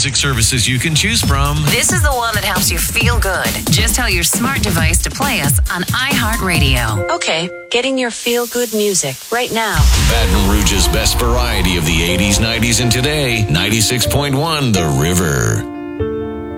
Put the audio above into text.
music services you can choose from. This is the one that helps you feel good. Just tell your smart device to play us on iHeartRadio. Okay, getting your feel-good music right now. Baton Rouge's best variety of the 80s, 90s, and today. 96.1 The River.